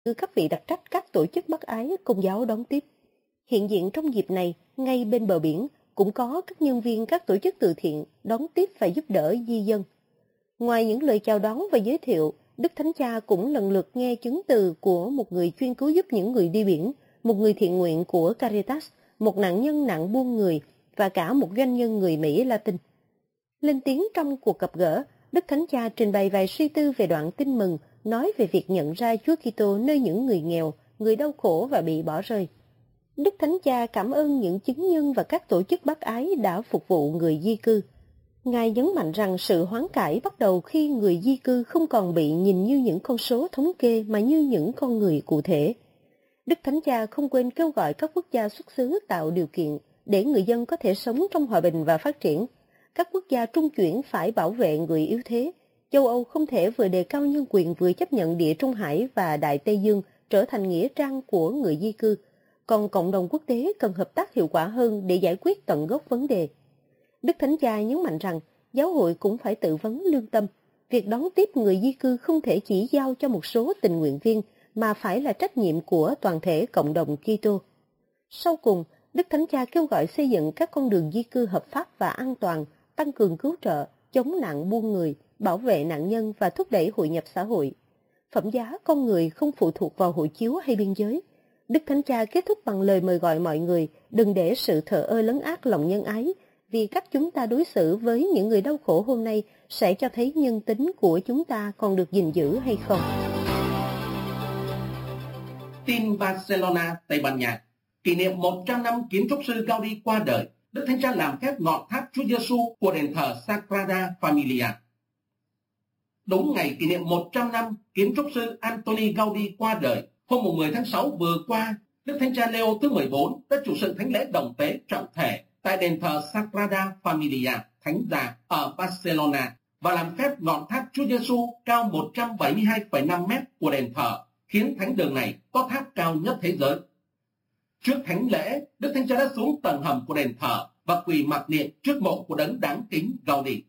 các vị đặc trách các tổ chức bác ái Công giáo đón tiếp. Hiện diện trong dịp này, ngay bên bờ biển, cũng có các nhân viên các tổ chức từ thiện đón tiếp và giúp đỡ di dân. Ngoài những lời chào đón và giới thiệu, Đức Thánh Cha cũng lần lượt nghe chứng từ của một người chuyên cứu giúp những người đi biển, một người thiện nguyện của Caritas, một nạn nhân nạn buôn người và cả một doanh nhân người Mỹ Latin. Lên tiếng trong cuộc gặp gỡ, Đức Thánh Cha trình bày vài suy tư về đoạn tin mừng nói về việc nhận ra Chúa Kitô nơi những người nghèo, người đau khổ và bị bỏ rơi. Đức Thánh Cha cảm ơn những chứng nhân và các tổ chức bác ái đã phục vụ người di cư. Ngài nhấn mạnh rằng sự hoán cải bắt đầu khi người di cư không còn bị nhìn như những con số thống kê mà như những con người cụ thể. Đức Thánh Cha không quên kêu gọi các quốc gia xuất xứ tạo điều kiện để người dân có thể sống trong hòa bình và phát triển. Các quốc gia trung chuyển phải bảo vệ người yếu thế. Châu Âu không thể vừa đề cao nhân quyền vừa chấp nhận Địa Trung Hải và Đại Tây Dương trở thành nghĩa trang của người di cư, còn cộng đồng quốc tế cần hợp tác hiệu quả hơn để giải quyết tận gốc vấn đề. Đức Thánh Cha nhấn mạnh rằng giáo hội cũng phải tự vấn lương tâm. Việc đón tiếp người di cư không thể chỉ giao cho một số tình nguyện viên, mà phải là trách nhiệm của toàn thể cộng đồng Kitô. Sau cùng, Đức Thánh Cha kêu gọi xây dựng các con đường di cư hợp pháp và an toàn, tăng cường cứu trợ, chống nạn buôn người, bảo vệ nạn nhân và thúc đẩy hội nhập xã hội. Phẩm giá con người không phụ thuộc vào hộ chiếu hay biên giới. Đức Thánh Cha kết thúc bằng lời mời gọi mọi người đừng để sự thờ ơ lấn át lòng nhân ái, vì cách chúng ta đối xử với những người đau khổ hôm nay sẽ cho thấy nhân tính của chúng ta còn được gìn giữ hay không. Tin Barcelona, Tây Ban Nha. Kỷ niệm 100 năm kiến trúc sư Gaudi qua đời, Đức Thánh Cha làm phép ngọn tháp Chúa Giêsu của đền thờ Sagrada Familia. Đúng ngày kỷ niệm 100 năm kiến trúc sư Antoni Gaudi qua đời, hôm 10 tháng 6 vừa qua, Đức Thánh Cha Leo thứ 14 đã chủ sự thánh lễ đồng tế trọng thể tại đền thờ Sagrada Familia, Thánh Già ở Barcelona và làm phép ngọn tháp Chúa Giêsu cao 172,5 mét của đền thờ, khiến thánh đường này có tháp cao nhất thế giới. Trước thánh lễ, Đức Thánh Cha đã xuống tầng hầm của đền thờ và quỳ mặc niệm trước mộ của đấng đáng kính Gaudi.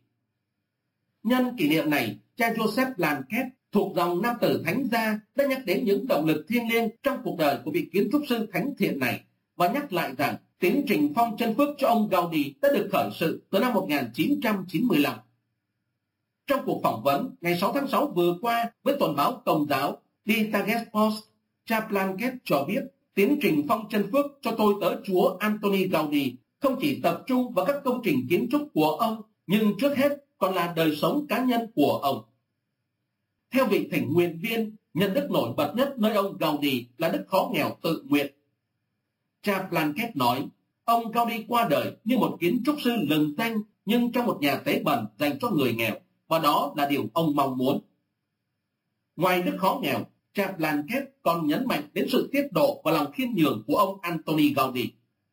Nhân kỷ niệm này, cha Joseph Blanquet thuộc dòng nam tử thánh gia đã nhắc đến những động lực thiêng liêng trong cuộc đời của vị kiến trúc sư thánh thiện này và nhắc lại rằng tiến trình phong chân phước cho ông Gaudi đã được khởi sự từ năm 1995. Trong cuộc phỏng vấn ngày 6 tháng 6 vừa qua với tuần báo Công giáo Die Tagespost, cha Blanquet cho biết tiến trình phong chân phước cho tôi tớ Chúa Antoni Gaudi không chỉ tập trung vào các công trình kiến trúc của ông, nhưng trước hết còn là đời sống cá nhân của ông. Theo vị thỉnh nguyện viên, nhân đức nổi bật nhất nơi ông Gaudi là đức khó nghèo tự nguyện. Cha Blanquet nói, ông Gaudi qua đời như một kiến trúc sư lừng danh nhưng trong một nhà tế bần dành cho người nghèo, và đó là điều ông mong muốn. Ngoài đức khó nghèo, cha Blanquet còn nhấn mạnh đến sự tiết độ và lòng khiêm nhường của ông Antoni Gaudi.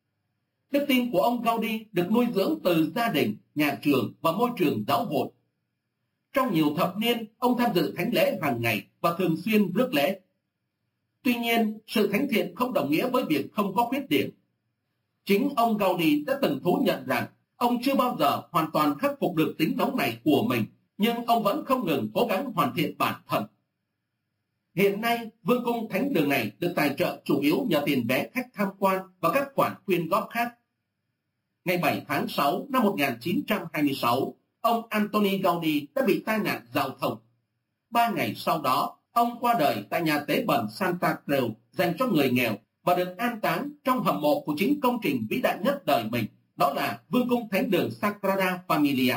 Đức tin của ông Gaudi được nuôi dưỡng từ gia đình, nhà trường và môi trường giáo hội. Trong nhiều thập niên, ông tham dự thánh lễ hàng ngày và thường xuyên rước lễ. Tuy nhiên, sự thánh thiện không đồng nghĩa với việc không có khuyết điểm. Chính ông Gaudi đã từng thú nhận rằng ông chưa bao giờ hoàn toàn khắc phục được tính nóng này của mình, nhưng ông vẫn không ngừng cố gắng hoàn thiện bản thân. Hiện nay, vương cung thánh đường này được tài trợ chủ yếu nhờ tiền vé khách tham quan và các khoản quyên góp khác. Ngày 7 tháng 6 năm 1926, ông Antoni Gaudi đã bị tai nạn giao thông. 3 ngày sau đó, ông qua đời tại nhà tế bần Santa Creu dành cho người nghèo và được an táng trong hầm mộ của chính công trình vĩ đại nhất đời mình, đó là vương cung thánh đường Sagrada Familia.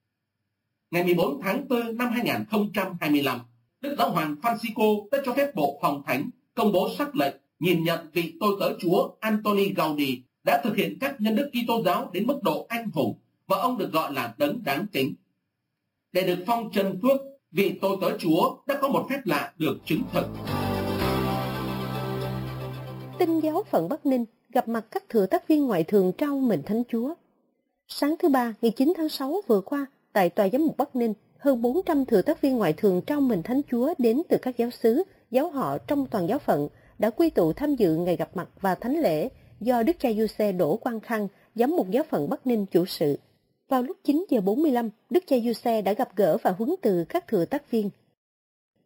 Ngày 14 tháng 4 năm 2025, Đức Giáo hoàng Francisco đã cho phép Bộ Phòng Thánh công bố sắc lệnh nhìn nhận vị tôi tớ Chúa Antoni Gaudi đã thực hiện các nhân đức Kitô giáo đến mức độ anh hùng và ông được gọi là đấng đáng kính. Để được phong chân phước, vị tôi tớ Chúa đã có một phép lạ được chứng thực. Tinh giáo phận Bắc Ninh gặp mặt các thừa tác viên ngoại thường trao mệnh Thánh Chúa. Sáng thứ Ba, ngày 9 tháng 6 vừa qua, tại Tòa Giám mục Bắc Ninh, hơn 400 thừa tác viên ngoại thường trao mệnh Thánh Chúa đến từ các giáo xứ, giáo họ trong toàn giáo phận đã quy tụ tham dự ngày gặp mặt và thánh lễ do Đức cha Giuse Đỗ Quang Khang, Giám mục giáo phận Bắc Ninh chủ sự. Vào lúc 9 giờ 45, Đức cha Giuse đã gặp gỡ và huấn từ các thừa tác viên.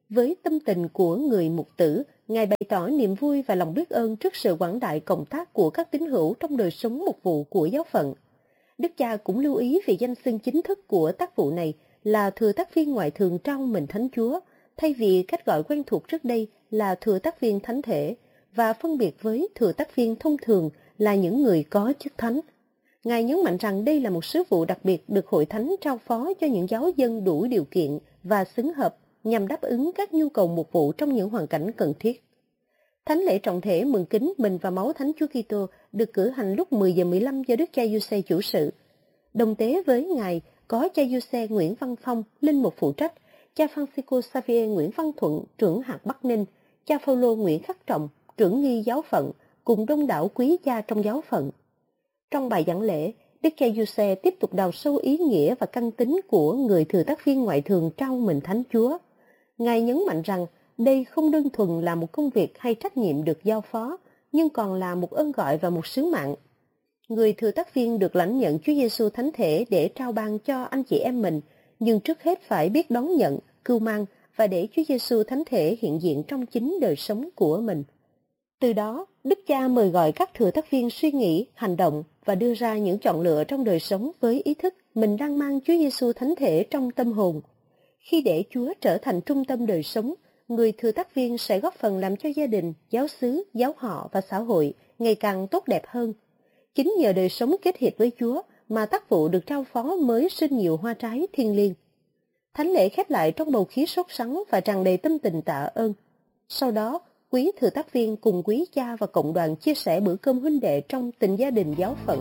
Với tâm tình của người mục tử, Ngài bày tỏ niềm vui và lòng biết ơn trước sự quảng đại cộng tác của các tín hữu trong đời sống mục vụ của giáo phận. Đức cha cũng lưu ý về danh xưng chính thức của tác vụ này là thừa tác viên ngoại thường trao mình Thánh Chúa, thay vì cách gọi quen thuộc trước đây là thừa tác viên thánh thể, và phân biệt với thừa tác viên thông thường là những người có chức thánh. Ngài nhấn mạnh rằng đây là một sứ vụ đặc biệt được Hội Thánh trao phó cho những giáo dân đủ điều kiện và xứng hợp nhằm đáp ứng các nhu cầu mục vụ trong những hoàn cảnh cần thiết. Thánh lễ trọng thể mừng kính mình và máu Thánh Chúa Kitô được cử hành lúc 10:15 do Đức cha Giuse chủ sự. Đồng tế với Ngài có cha Giuse Nguyễn Văn Phong, linh mục phụ trách, cha Francisco Xavier Nguyễn Văn Thuận, trưởng hạt Bắc Ninh, cha Phaolô Nguyễn Khắc Trọng, trưởng nghi giáo phận, cùng đông đảo quý cha trong giáo phận. Trong bài giảng lễ, Đức cha Giuse tiếp tục đào sâu ý nghĩa và căn tính của người thừa tác viên ngoại thường trao mình Thánh Chúa. Ngài nhấn mạnh rằng đây không đơn thuần là một công việc hay trách nhiệm được giao phó, nhưng còn là một ơn gọi và một sứ mạng. Người thừa tác viên được lãnh nhận Chúa Giêsu thánh thể để trao ban cho anh chị em mình, nhưng trước hết phải biết đón nhận, cưu mang và để Chúa Giêsu thánh thể hiện diện trong chính đời sống của mình. Từ đó, Đức Cha mời gọi các thừa tác viên suy nghĩ, hành động và đưa ra những chọn lựa trong đời sống với ý thức mình đang mang Chúa Giêsu thánh thể trong tâm hồn. Khi để Chúa trở thành trung tâm đời sống, người thừa tác viên sẽ góp phần làm cho gia đình, giáo xứ, giáo họ và xã hội ngày càng tốt đẹp hơn. Chính nhờ đời sống kết hiệp với Chúa mà tác vụ được trao phó mới sinh nhiều hoa trái thiêng liêng. Thánh lễ khép lại trong bầu khí sốt sắng và tràn đầy tâm tình tạ ơn. Sau đó, quý thừa tác viên cùng quý cha và cộng đoàn chia sẻ bữa cơm huynh đệ trong tình gia đình giáo phận.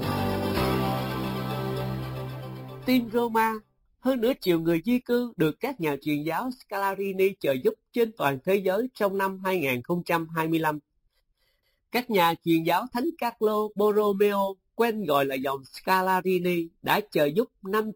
Tin Roma, hơn nửa triệu người di cư được các nhà truyền giáo Scalarini trợ giúp trên toàn thế giới trong năm 2025. Các nhà truyền giáo Thánh Carlo Borromeo, quen gọi là dòng Scalarini, đã trợ giúp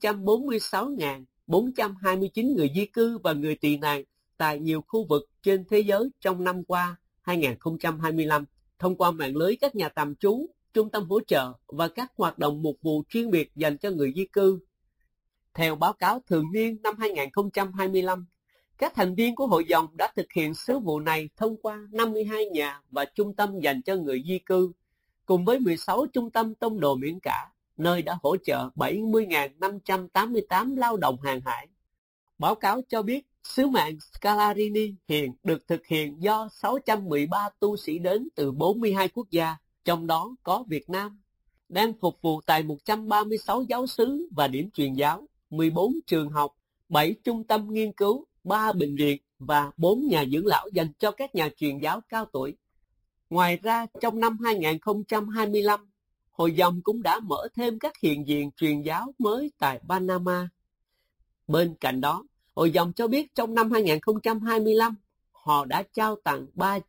546.429 người di cư và người tị nạn tại nhiều khu vực trên thế giới trong năm qua 2025, thông qua mạng lưới các nhà tạm trú, trung tâm hỗ trợ và các hoạt động mục vụ chuyên biệt dành cho người di cư. Theo báo cáo thường niên năm 2025, các thành viên của hội dòng đã thực hiện sứ vụ này thông qua 52 nhà và trung tâm dành cho người di cư, cùng với 16 trung tâm tông đồ miễn cả, nơi đã hỗ trợ 70.588 lao động hàng hải. Báo cáo cho biết sứ mạng Scalarini hiện được thực hiện do 613 tu sĩ đến từ 42 quốc gia, trong đó có Việt Nam, đang phục vụ tại 136 giáo xứ và điểm truyền giáo, 14 trường học, 7 trung tâm nghiên cứu, 3 bệnh viện và 4 nhà dưỡng lão dành cho các nhà truyền giáo cao tuổi. Ngoài ra, trong năm 2025, hội dòng cũng đã mở thêm các hiện diện truyền giáo mới tại Panama. Bên cạnh đó, hội dòng cho biết trong năm 2025, họ đã trao tặng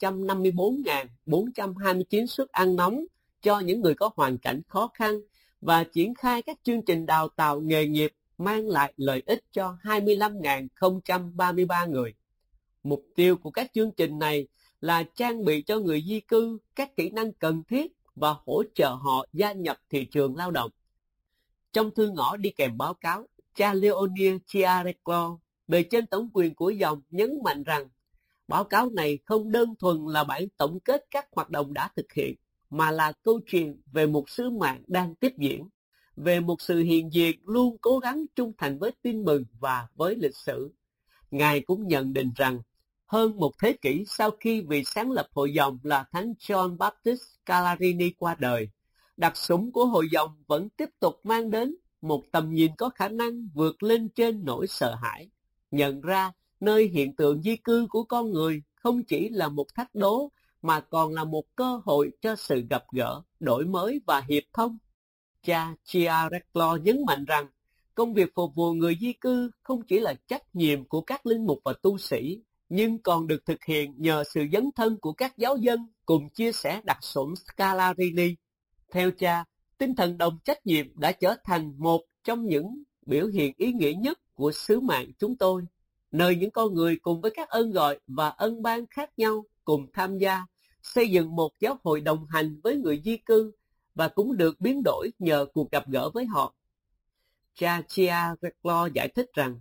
354.429 suất ăn nóng cho những người có hoàn cảnh khó khăn và triển khai các chương trình đào tạo nghề nghiệp mang lại lợi ích cho 25.033 người. Mục tiêu của các chương trình này là trang bị cho người di cư các kỹ năng cần thiết và hỗ trợ họ gia nhập thị trường lao động. Trong thư ngỏ đi kèm báo cáo, cha Leonir Chiareclo, bề trên tổng quyền của dòng, nhấn mạnh rằng báo cáo này không đơn thuần là bản tổng kết các hoạt động đã thực hiện, mà là câu chuyện về một sứ mạng đang tiếp diễn, về một sự hiện diện luôn cố gắng trung thành với tin mừng và với lịch sử. Ngài cũng nhận định rằng, hơn một thế kỷ sau khi vị sáng lập hội dòng là Thánh John Baptist Scalarini qua đời, đặc sủng của hội dòng vẫn tiếp tục mang đến một tầm nhìn có khả năng vượt lên trên nỗi sợ hãi, nhận ra nơi hiện tượng di cư của con người không chỉ là một thách đố mà còn là một cơ hội cho sự gặp gỡ, đổi mới và hiệp thông. Cha Chiareclo nhấn mạnh rằng công việc phục vụ người di cư không chỉ là trách nhiệm của các linh mục và tu sĩ, nhưng còn được thực hiện nhờ sự dấn thân của các giáo dân cùng chia sẻ đặc sủng Scalarini. Theo cha, tinh thần đồng trách nhiệm đã trở thành một trong những biểu hiện ý nghĩa nhất của sứ mạng chúng tôi, nơi những con người cùng với các ơn gọi và ân ban khác nhau cùng tham gia, xây dựng một giáo hội đồng hành với người di cư và cũng được biến đổi nhờ cuộc gặp gỡ với họ. Cha Chiareclo giải thích rằng,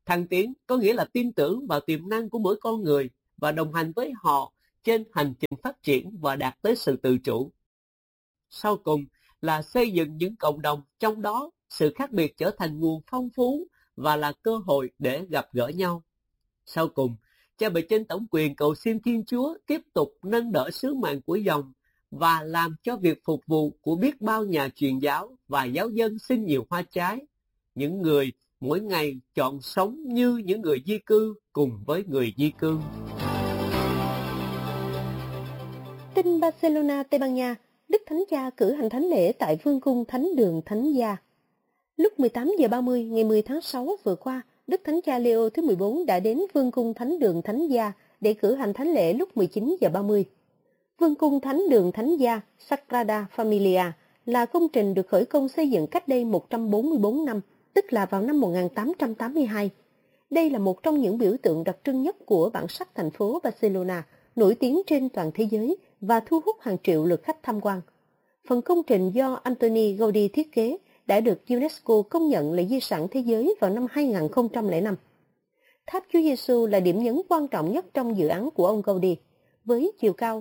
Thăng tiến có nghĩa là tin tưởng vào tiềm năng của mỗi con người và đồng hành với họ trên hành trình phát triển và đạt tới sự tự chủ. Sau cùng là xây dựng những cộng đồng, trong đó sự khác biệt trở thành nguồn phong phú và là cơ hội để gặp gỡ nhau. Sau cùng, Cha Bề Trên tổng quyền cầu xin Thiên Chúa tiếp tục nâng đỡ sứ mạng của dòng và làm cho việc phục vụ của biết bao nhà truyền giáo và giáo dân sinh nhiều hoa trái, những người mỗi ngày chọn sống như những người di cư cùng với người di cư. Tin Barcelona, Tây Ban Nha, Đức Thánh Cha cử hành thánh lễ tại Vương cung Thánh đường Thánh Gia. Lúc 18 giờ 30 ngày 10 tháng 6 vừa qua, Đức Thánh Cha Leo thứ 14 đã đến Vương cung Thánh đường Thánh Gia để cử hành thánh lễ lúc 19 giờ 30. Vương cung Thánh đường Thánh Gia Sagrada Familia là công trình được khởi công xây dựng cách đây 144 năm, tức là vào năm 1882. Đây là một trong những biểu tượng đặc trưng nhất của bản sắc thành phố Barcelona, nổi tiếng trên toàn thế giới và thu hút hàng triệu lượt khách tham quan. Phần công trình do Antoni Gaudí thiết kế đã được UNESCO công nhận là di sản thế giới vào năm 2005. Tháp Chúa Giêsu là điểm nhấn quan trọng nhất trong dự án của ông Gaudí. Với chiều cao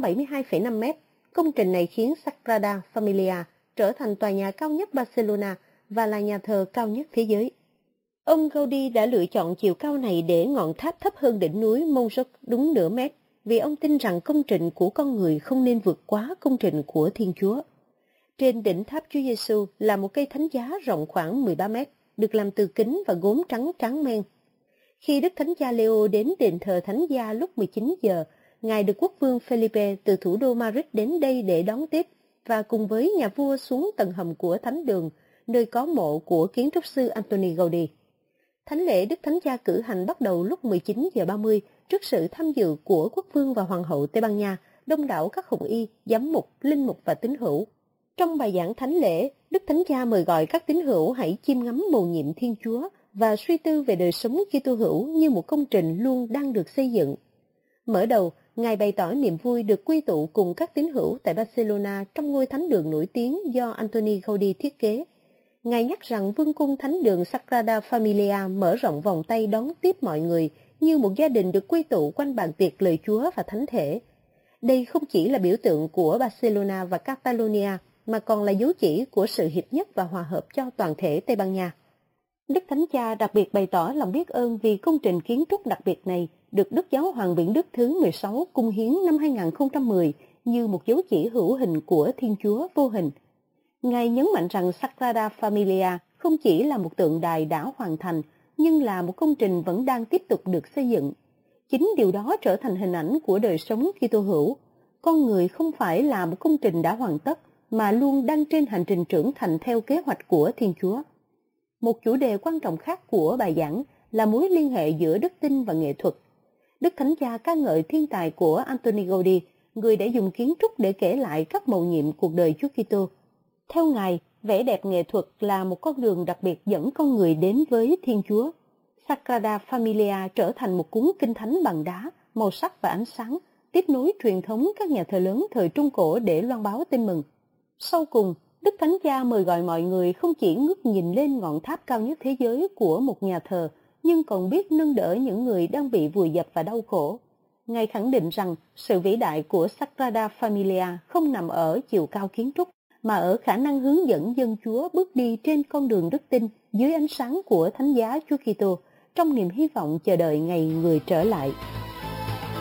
172,5 mét, công trình này khiến Sagrada Familia trở thành tòa nhà cao nhất Barcelona và là nhà thờ cao nhất thế giới. Ông Gaudí đã lựa chọn chiều cao này để ngọn tháp thấp hơn đỉnh núi Montjuïc đúng nửa mét, vì ông tin rằng công trình của con người không nên vượt quá công trình của Thiên Chúa. Trên đỉnh tháp Chúa Giêsu là một cây thánh giá rộng khoảng 13 mét, được làm từ kính và gốm trắng tráng men. Khi Đức Thánh Cha Leo đến đền thờ Thánh Gia lúc 19 giờ, Ngài được Quốc vương Felipe từ thủ đô Madrid đến đây để đón tiếp và cùng với nhà vua xuống tầng hầm của Thánh đường, nơi có mộ của kiến trúc sư Antoni Gaudí. Thánh lễ Đức Thánh Cha cử hành bắt đầu lúc 19 giờ 30 trước sự tham dự của Quốc vương và Hoàng hậu Tây Ban Nha, đông đảo các hồng y, giám mục, linh mục và tín hữu. Trong bài giảng thánh lễ, Đức Thánh Cha mời gọi các tín hữu hãy chiêm ngắm mầu nhiệm Thiên Chúa và suy tư về đời sống Kitô hữu như một công trình luôn đang được xây dựng. Mở đầu, Ngài bày tỏ niềm vui được quy tụ cùng các tín hữu tại Barcelona trong ngôi thánh đường nổi tiếng do Antoni Gaudí thiết kế. Ngài nhắc rằng vương cung thánh đường Sagrada Familia mở rộng vòng tay đón tiếp mọi người như một gia đình được quy tụ quanh bàn tiệc lời Chúa và thánh thể. Đây không chỉ là biểu tượng của Barcelona và Catalonia, mà còn là dấu chỉ của sự hiệp nhất và hòa hợp cho toàn thể Tây Ban Nha. Đức Thánh Cha đặc biệt bày tỏ lòng biết ơn vì công trình kiến trúc đặc biệt này được Đức Giáo hoàng Biển Đức thứ 16 cung hiến năm 2010 như một dấu chỉ hữu hình của Thiên Chúa vô hình. Ngài nhấn mạnh rằng Sagrada Familia không chỉ là một tượng đài đã hoàn thành, nhưng là một công trình vẫn đang tiếp tục được xây dựng. Chính điều đó trở thành hình ảnh của đời sống Kitô hữu. Con người không phải là một công trình đã hoàn tất, mà luôn đang trên hành trình trưởng thành theo kế hoạch của Thiên Chúa. Một chủ đề quan trọng khác của bài giảng là mối liên hệ giữa đức tin và nghệ thuật. Đức Thánh Cha ca ngợi thiên tài của Antoni Gaudí, người đã dùng kiến trúc để kể lại các mầu nhiệm cuộc đời Chúa Kitô. Theo Ngài, vẻ đẹp nghệ thuật là một con đường đặc biệt dẫn con người đến với Thiên Chúa. Sagrada Familia trở thành một cuốn kinh thánh bằng đá, màu sắc và ánh sáng, tiếp nối truyền thống các nhà thờ lớn thời Trung Cổ để loan báo tin mừng. Sau cùng, Đức Thánh Cha mời gọi mọi người không chỉ ngước nhìn lên ngọn tháp cao nhất thế giới của một nhà thờ, nhưng còn biết nâng đỡ những người đang bị vùi dập và đau khổ. Ngài khẳng định rằng sự vĩ đại của Sagrada Familia không nằm ở chiều cao kiến trúc, mà ở khả năng hướng dẫn dân Chúa bước đi trên con đường đức tin dưới ánh sáng của Thánh giá Chúa Kitô, trong niềm hy vọng chờ đợi ngày Người trở lại.